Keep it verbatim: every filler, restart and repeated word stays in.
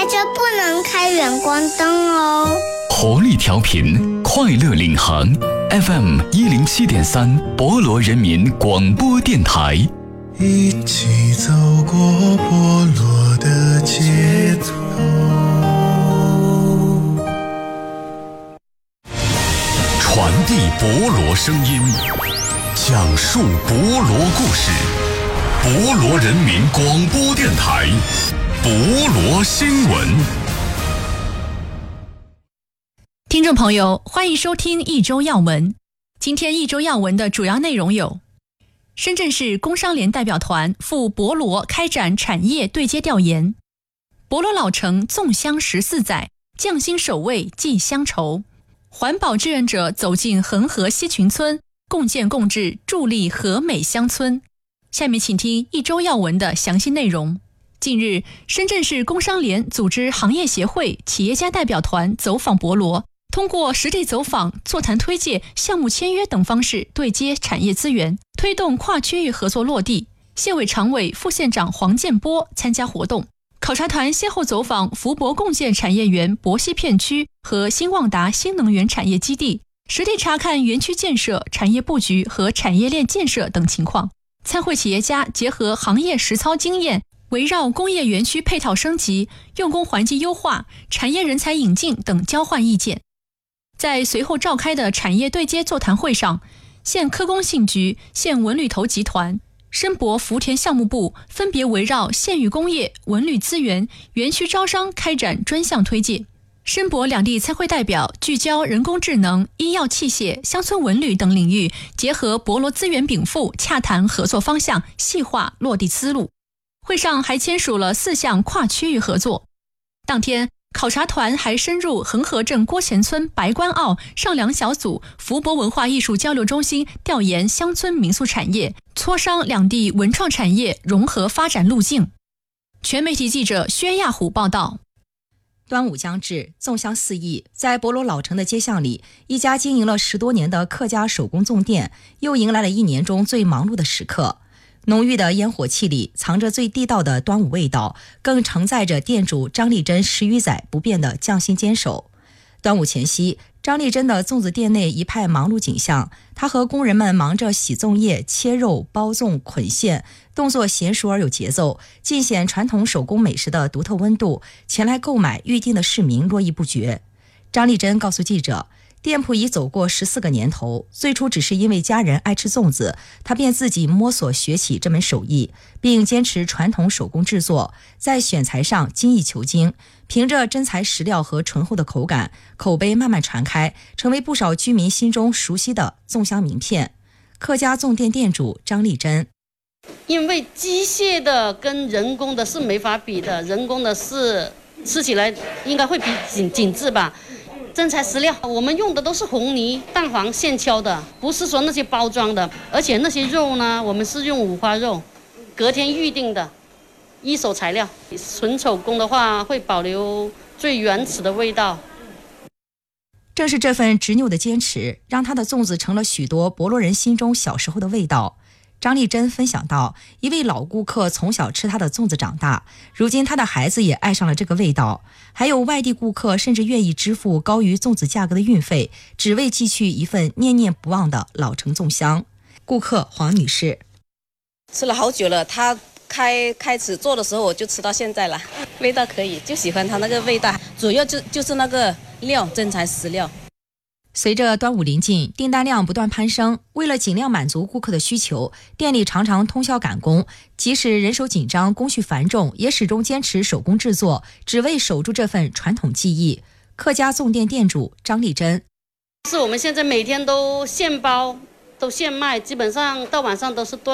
着不能开远光灯哦。 活力调频，快乐领航 F M 一零七点三，博罗人民广播电台。 一起走过博罗的街头， 传递博罗声音，讲述博罗故事。博罗人民广播电台，博罗新闻。 听众朋友，欢迎收听一周要闻。今天一周要闻的主要内容有：深圳市工商联代表团赴博罗开展产业对接调研；博罗老城纵乡十四载，匠心守卫寄乡愁；环保志愿者走进恒河西群村，共建共治，助力和美乡村。下面请听一周要闻的详细内容。近日，深圳市工商联组织行业协会、企业家代表团走访博罗，通过实地走访、座谈推介、项目签约等方式对接产业资源，推动跨区域合作落地。县委常委、副县长黄建波参加活动。考察团先后走访福博共建产业园博西片区和新旺达新能源产业基地，实地查看园区建设、产业布局和产业链建设等情况。参会企业家结合行业实操经验，围绕工业园区配套升级、用工环境优化、产业人才引进等交换意见。在随后召开的产业对接座谈会上，县科工信局、县文旅投集团、申博福田项目部分别围绕县域工业、文旅资源、园区招商开展专项推介。申博两地参会代表聚焦人工智能、医药器械、乡村文旅等领域，结合博罗资源禀赋，洽谈合作方向，细化落地思路。会上还签署了四项跨区域合作。当天，考察团还深入恒河镇郭贤村白关坳上梁小组福博文化艺术交流中心调研乡村民俗产业，磋商两地文创产业融合发展路径。全媒体记者薛亚虎报道。 端午将至，粽香四溢，在博罗老城的街巷里，一家经营了十多年的客家手工粽店又迎来了一年中最忙碌的时刻。浓郁的烟火气里藏着最地道的端午味道，更承载着店主张丽珍十余载不变的匠心坚守。端午前夕，张丽珍的粽子店内一派忙碌景象，她和工人们忙着洗粽叶、切肉、包粽、捆线，动作娴熟而有节奏，尽显传统手工美食的独特温度。前来购买预定的市民络绎不绝。张丽珍告诉记者，店铺已走过十四个年头，最初只是因为家人爱吃粽子，他便自己摸索学起这门手艺，并坚持传统手工制作，在选材上精益求精，凭着真材实料和醇厚的口感，口碑慢慢传开，成为不少居民心中熟悉的粽香名片。客家粽店店主张丽珍， 因为机械的跟人工的是没法比的，人工的是吃起来应该会比紧紧致吧。真材实料，我们用的都是红泥蛋黄现敲的，不是说那些包装的。而且那些肉呢，我们是用五花肉，隔天预定的，一手材料。纯手工的话，会保留最原始的味道。 正是这份执拗的坚持，让他的粽子成了许多博罗人心中小时候的味道。张丽珍分享到，一位老顾客从小吃她的粽子长大，如今她的孩子也爱上了这个味道。还有外地顾客甚至愿意支付高于粽子价格的运费，只为寄去一份念念不忘的老城粽香。顾客黄女士， 吃了好久了，他开开始做的时候我就吃到现在了，味道可以，就喜欢它那个味道，主要就就是那个料，真材实料。 随着端午临近，订单量不断攀升，为了尽量满足顾客的需求，店里常常通宵赶工，即使人手紧张、工序繁重，也始终坚持手工制作，只为守住这份传统技艺。客家粽店店主张丽珍， 是我们现在每天都现包，都现卖，基本上到晚上都是端